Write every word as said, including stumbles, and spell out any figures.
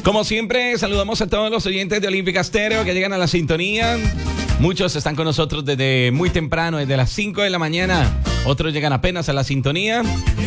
Como siempre, saludamos a todos los oyentes de Olímpica Estéreo que llegan a la sintonía. Muchos están con nosotros desde muy temprano, desde las cinco de la mañana. Otros llegan apenas a la sintonía.